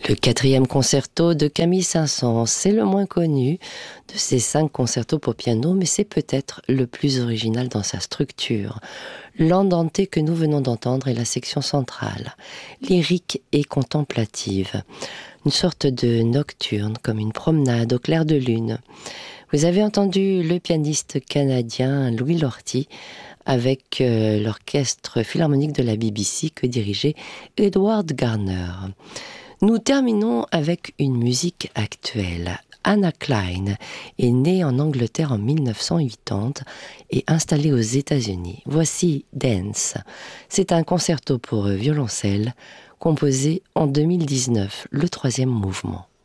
Le quatrième concerto de Camille Saint-Saëns, c'est le moins connu de ces 5 concertos pour piano, mais c'est peut-être le plus original dans sa structure. L'andante que nous venons d'entendre est la section centrale, lyrique et contemplative, une sorte de nocturne, comme une promenade au clair de lune. Vous avez entendu le pianiste canadien Louis Lortie avec l'orchestre philharmonique de la BBC que dirigeait Edward Garner. Nous terminons avec une musique actuelle. Anna Klein est née en Angleterre en 1980 et installée aux États-Unis. Voici Dance. C'est un concerto pour violoncelle composé en 2019, le 3e mouvement.